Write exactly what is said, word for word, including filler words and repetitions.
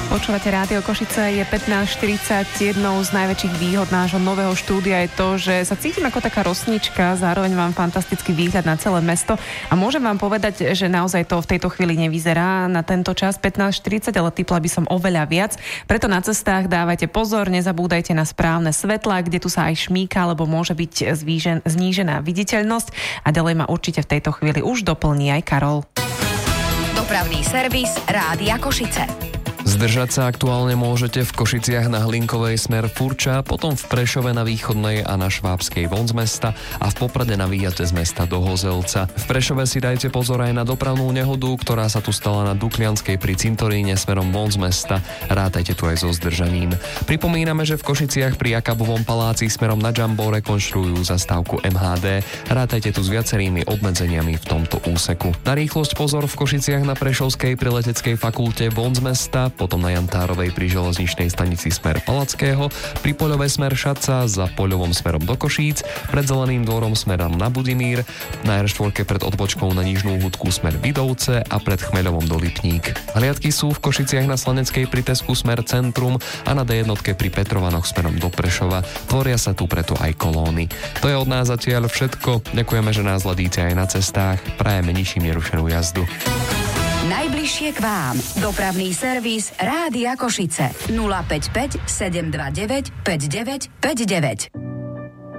Počúvate Rádio Košice, je pätnásť štyridsať. Jednou z najväčších výhod nášho nového štúdia je to, že sa cítim ako taká rosnička, zároveň mám fantastický výhľad na celé mesto a môžem vám povedať, že naozaj to v tejto chvíli nevyzerá na tento čas pätnásť štyridsať, ale tipla by som oveľa viac. Preto na cestách dávajte pozor, nezabúdajte na správne svetlá, kde tu sa aj šmíka, lebo môže byť zvýžen, znížená viditeľnosť a ďalej ma určite v tejto chvíli už doplní aj Karol. Dopravný servis Rádia Košice. Zdržať sa aktuálne môžete v Košiciach na Hlinkovej smer Furča, potom v Prešove na Východnej a na Švábskej von z mesta a v Poprade na výjazde z mesta do Hozelca. V Prešove si dajte pozor aj na dopravnú nehodu, ktorá sa tu stala na Duklianskej pri cintoríne smerom von z mesta. Rátajte tu aj so zdržaním. Pripomíname, že v Košiciach pri Jakabovom paláci smerom na Jumbo rekonštruujú zastávku em há dé. Rátajte tu s viacerými obmedzeniami v tomto úseku. Na rýchlosť pozor v Košiciach na Prešovskej pri Leteckej fakulte von z mesta, potom na Jantárovej pri železničnej stanici smer Palackého, pri Poľove smer Šaca, za Poľovom smerom do Košíc, pred Zeleným dvorom smerom na Budimír, na er štyri pred odbočkou na Nižnú Hudku smer Vidovce a pred Chmeľovom do Lipník. Hliadky sú v Košiciach na Slaneckej pri Tesku smer Centrum a na dé jedna pri Petrovanoch smerom do Prešova. Tvoria sa tu preto aj kolóny. To je od nás zatiaľ všetko. Ďakujeme, že nás ladíte aj na cestách. Prajeme ničím nerušenú jazdu. Najbližšie k vám. Dopravný servis Rádia Košice. nula päť päť sedem dva deväť päť deväť päť deväť.